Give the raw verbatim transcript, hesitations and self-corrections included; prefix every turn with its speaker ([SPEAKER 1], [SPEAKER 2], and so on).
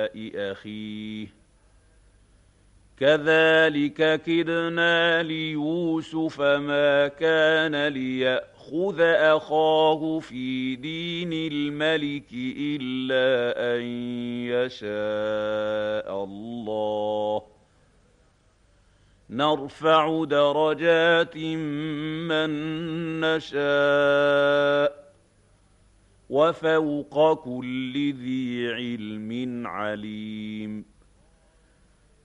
[SPEAKER 1] أخيه كذلك كدنا ليوسف ما كان ليأخذ أخاه في دين الملك إلا أن يشاء الله نرفع درجات من نشاء وفوق كل ذي علم عليم